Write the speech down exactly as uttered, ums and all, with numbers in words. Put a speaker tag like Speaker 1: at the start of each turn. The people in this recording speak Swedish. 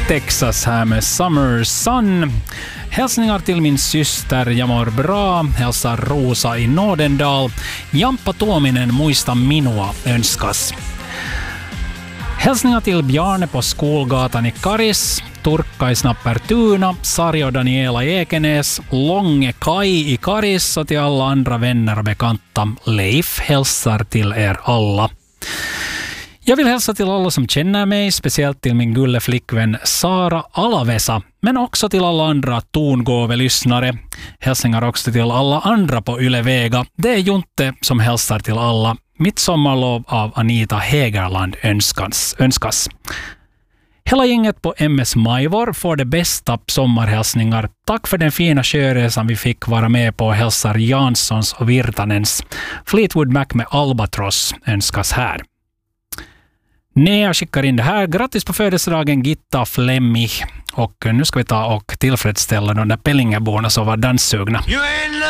Speaker 1: Texas här med Summer Sun. Hälsningar till min syster, jag mår bra. Hälsar Rosa i Nordendal. Jampa Tuominen, muista minua, önskas. Hälsningar till Bjarne på Skolgatan i Karis, Turkka i Snappertuna, Sarjo Daniela i Ekenäs, Långe Kai i Karis och till alla andra vänner och bekanta. Leif hälsar till er alla. Jag vill hälsa till alla som känner mig, speciellt till min gulle flickvän Sara Alavesa, men också till alla andra tongåve-lyssnare. Hälsningar också till alla andra på Yle Vega. Det är Junte som hälsar till alla. Mitt sommarlov av Anita Hägerland önskas. önskas. Hela gänget på M S Majvor får det bästa sommarhälsningar. Tack för den fina sjöresan vi fick vara med på, hälsar Janssons och Virtanens. Fleetwood Mac med Albatross önskas här. Nea skickar in det här. Grattis på födelsedagen Gitta Flemmig. Och nu ska vi ta och tillfredsställa de där Pellingeborna som var danssugna.